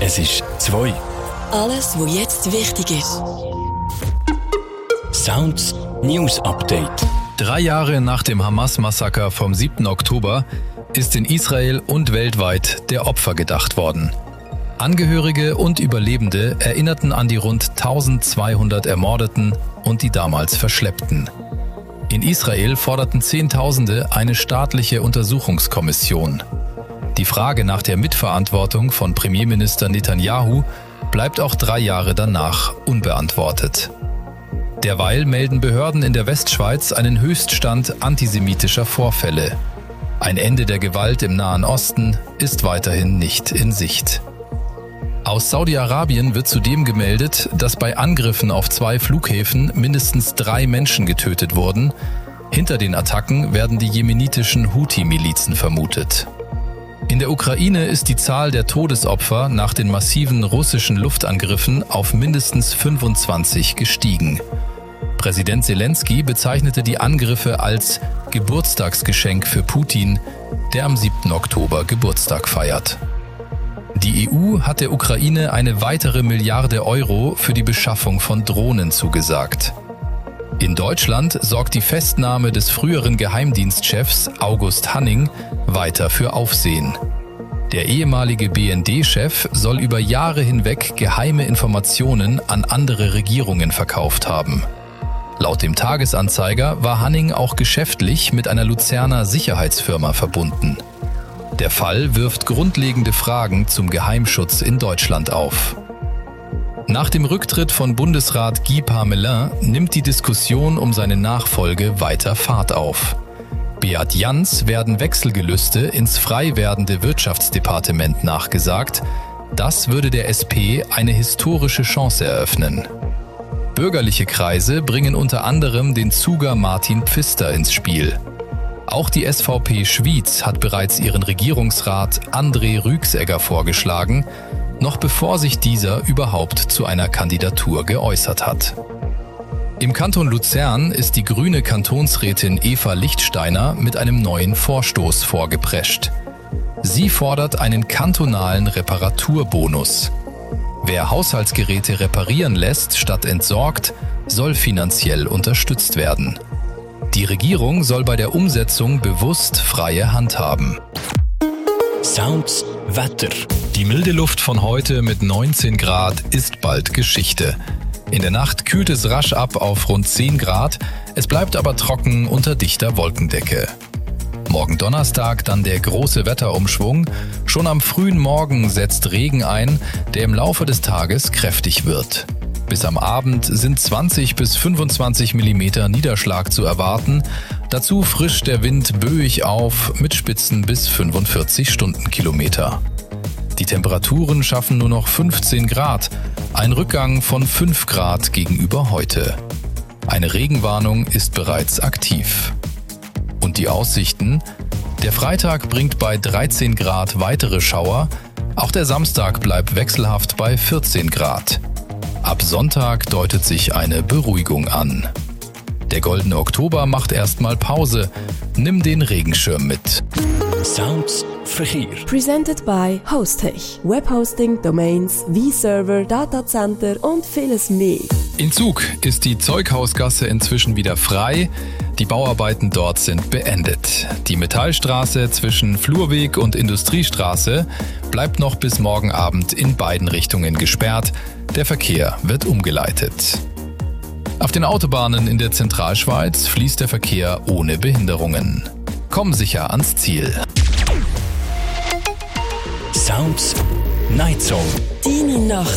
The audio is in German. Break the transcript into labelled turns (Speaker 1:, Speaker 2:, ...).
Speaker 1: Es ist 2.
Speaker 2: Alles, was jetzt wichtig ist.
Speaker 1: Sounds News Update.
Speaker 3: 3 Jahre nach dem Hamas-Massaker vom 7. Oktober ist in Israel und weltweit der Opfer gedacht worden. Angehörige und Überlebende erinnerten an die rund 1200 Ermordeten und die damals Verschleppten. In Israel forderten Zehntausende eine staatliche Untersuchungskommission. Die Frage nach der Mitverantwortung von Premierminister Netanyahu bleibt auch 3 Jahre danach unbeantwortet. Derweil melden Behörden in der Westschweiz einen Höchststand antisemitischer Vorfälle. Ein Ende der Gewalt im Nahen Osten ist weiterhin nicht in Sicht. Aus Saudi-Arabien wird zudem gemeldet, dass bei Angriffen auf 2 Flughäfen mindestens 3 Menschen getötet wurden. Hinter den Attacken werden die jemenitischen Houthi-Milizen vermutet. In der Ukraine ist die Zahl der Todesopfer nach den massiven russischen Luftangriffen auf mindestens 25 gestiegen. Präsident Zelensky bezeichnete die Angriffe als Geburtstagsgeschenk für Putin, der am 7. Oktober Geburtstag feiert. Die EU hat der Ukraine eine weitere Milliarde Euro für die Beschaffung von Drohnen zugesagt. In Deutschland sorgt die Festnahme des früheren Geheimdienstchefs August Hanning weiter für Aufsehen. Der ehemalige BND-Chef soll über Jahre hinweg geheime Informationen an andere Regierungen verkauft haben. Laut dem Tagesanzeiger war Hanning auch geschäftlich mit einer Luzerner Sicherheitsfirma verbunden. Der Fall wirft grundlegende Fragen zum Geheimschutz in Deutschland auf. Nach dem Rücktritt von Bundesrat Guy Parmelin nimmt die Diskussion um seine Nachfolge weiter Fahrt auf. Beat Jans werden Wechselgelüste ins frei werdende Wirtschaftsdepartement nachgesagt. Das würde der SP eine historische Chance eröffnen. Bürgerliche Kreise bringen unter anderem den Zuger Martin Pfister ins Spiel. Auch die SVP Schwyz hat bereits ihren Regierungsrat André Rüegsegger vorgeschlagen, noch bevor sich dieser überhaupt zu einer Kandidatur geäußert hat. Im Kanton Luzern ist die grüne Kantonsrätin Eva Lichtsteiner mit einem neuen Vorstoß vorgeprescht. Sie fordert einen kantonalen Reparaturbonus. Wer Haushaltsgeräte reparieren lässt statt entsorgt, soll finanziell unterstützt werden. Die Regierung soll bei der Umsetzung bewusst freie Hand haben.
Speaker 1: Sounds Wetter.
Speaker 3: Die milde Luft von heute mit 19 Grad ist bald Geschichte. In der Nacht kühlt es rasch ab auf rund 10 Grad, es bleibt aber trocken unter dichter Wolkendecke. Morgen Donnerstag dann der große Wetterumschwung. Schon am frühen Morgen setzt Regen ein, der im Laufe des Tages kräftig wird. Bis am Abend sind 20 bis 25 mm Niederschlag zu erwarten. Dazu frischt der Wind böig auf mit Spitzen bis 45 Stundenkilometer. Die Temperaturen schaffen nur noch 15 Grad, ein Rückgang von 5 Grad gegenüber heute. Eine Regenwarnung ist bereits aktiv. Und die Aussichten? Der Freitag bringt bei 13 Grad weitere Schauer, auch der Samstag bleibt wechselhaft bei 14 Grad. Ab Sonntag deutet sich eine Beruhigung an. Der goldene Oktober macht erstmal Pause. Nimm den Regenschirm mit.
Speaker 1: Sounds Verkehr.
Speaker 2: Presented by Hostech. Webhosting, Domains, V-Server, Datacenter und vieles mehr.
Speaker 3: In Zug ist die Zeughausgasse inzwischen wieder frei. Die Bauarbeiten dort sind beendet. Die Metallstraße zwischen Flurweg und Industriestraße bleibt noch bis morgen Abend in beiden Richtungen gesperrt. Der Verkehr wird umgeleitet. Auf den Autobahnen in der Zentralschweiz fließt der Verkehr ohne Behinderungen. Komm sicher ans Ziel.
Speaker 1: Sounds Night Song.
Speaker 2: Deine Nacht.